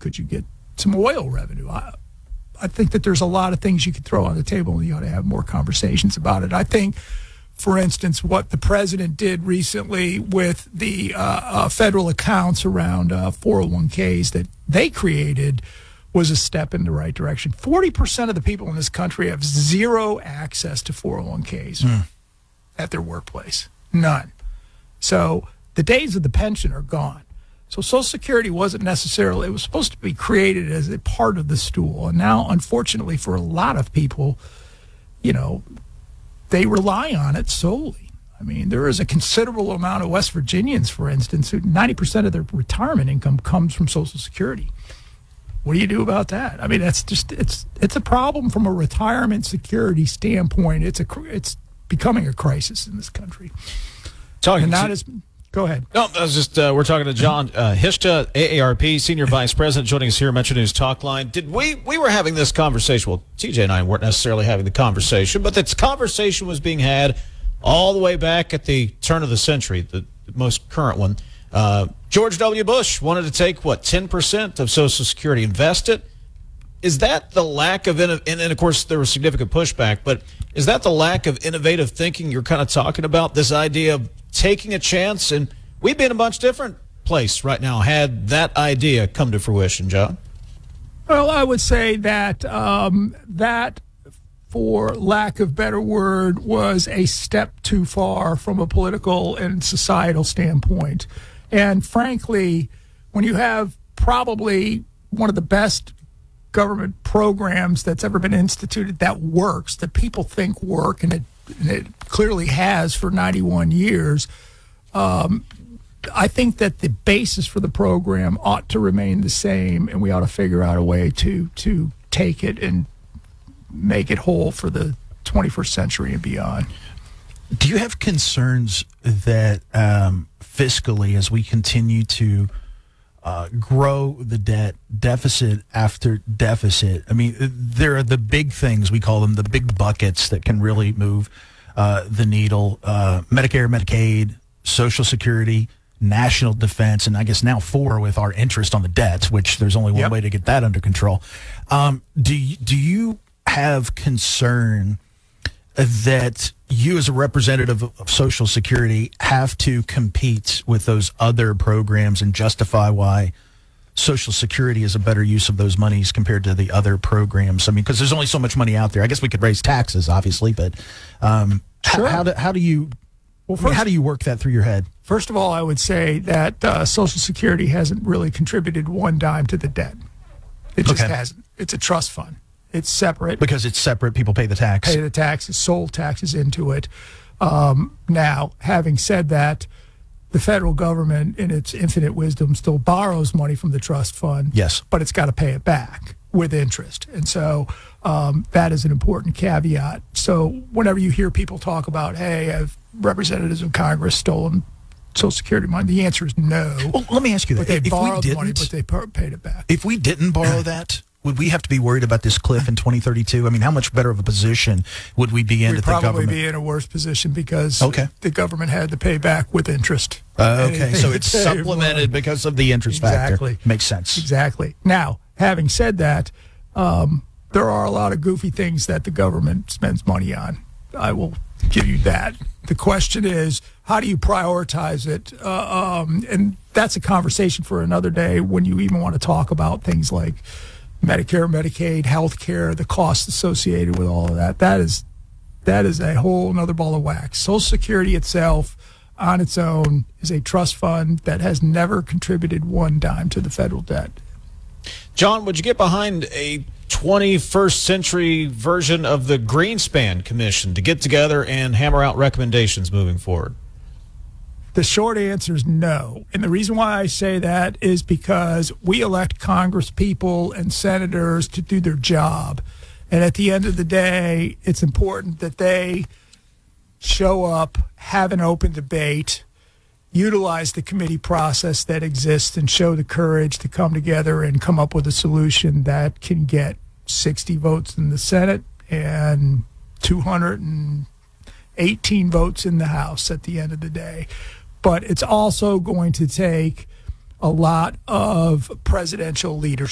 Could you get some oil revenue? I think that there's a lot of things you could throw on the table, and you ought to have more conversations about it. I think, for instance, what the president did recently with the federal accounts around 401ks that they created was a step in the right direction. 40% of the people in this country have zero access to 401ks at their workplace. None. So the days of the pension are gone. So Social Security wasn't necessarily, it was supposed to be created as a part of the stool. And now, unfortunately, for a lot of people, they rely on it solely. I mean, there is a considerable amount of West Virginians, for instance, who 90% of their retirement income comes from Social Security. What do you do about that? I mean, that's just, it's a problem from a retirement security standpoint. It's becoming a crisis in this country. Go ahead. No, I was just, we're talking to John Hishta, AARP, Senior Vice President, joining us here at Metro News Talk Line. We were having this conversation. Well, TJ and I weren't necessarily having the conversation, but this conversation was being had all the way back at the turn of the century, the most current one. George W. Bush wanted to take, 10% of Social Security, invest it. Is that the lack of, and of course there was significant pushback, but is that the lack of innovative thinking you're kind of talking about, this idea of taking a chance? And we'd be in a much different place right now had that idea come to fruition, John. Well, I would say that that, for lack of better word, was a step too far from a political and societal standpoint. And frankly, when you have probably one of the best government programs that's ever been instituted that works, that people think work, and it clearly has for 91 years, I think that the basis for the program ought to remain the same, and we ought to figure out a way to take it and make it whole for the 21st century and beyond. Do you have concerns that fiscally, as we continue to grow the debt, deficit after deficit? I mean, there are the big things, we call them the big buckets that can really move the needle. Medicare, Medicaid, Social Security, national defense, and I guess now 4 with our interest on the debt, which there's only one way to get that under control. Do you have concern that you as a representative of Social Security have to compete with those other programs and justify why Social Security is a better use of those monies compared to the other programs? I mean, because there's only so much money out there. I guess we could raise taxes, obviously, but Sure. how do you work that through your head? First of all, I would say that Social Security hasn't really contributed one dime to the debt. It just hasn't. It's a trust fund. It's separate. Because it's separate, people pay the tax. Pay the taxes, sold taxes into it. Now, having said that, the federal government, in its infinite wisdom, still borrows money from the trust fund. Yes. But it's got to pay it back with interest. And so that is an important caveat. So whenever you hear people talk about, hey, have representatives of Congress stolen Social Security money, the answer is no. Well, let me ask you that. But they If we borrowed didn't- money, but they paid it back. If we didn't borrow that, would we have to be worried about this cliff in 2032? I mean, how much better of a position would we be in We'd if the government... probably be in a worse position because Okay. the government had to pay back with interest. Okay, so it's supplemented because of the interest Exactly. factor. Makes sense. Exactly. Now, having said that, there are a lot of goofy things that the government spends money on. I will give you that. The question is, how do you prioritize it? And that's a conversation for another day when you even want to talk about things like Medicare, Medicaid, health care, the costs associated with all of that. That is a whole other ball of wax. Social Security itself, on its own, is a trust fund that has never contributed one dime to the federal debt. John, would you get behind a 21st century version of the Greenspan Commission to get together and hammer out recommendations moving forward? The short answer is no. And the reason why I say that is because we elect Congress people and senators to do their job. And at the end of the day, it's important that they show up, have an open debate, utilize the committee process that exists, and show the courage to come together and come up with a solution that can get 60 votes in the Senate and 218 votes in the House at the end of the day. But it's also going to take a lot of presidential leadership.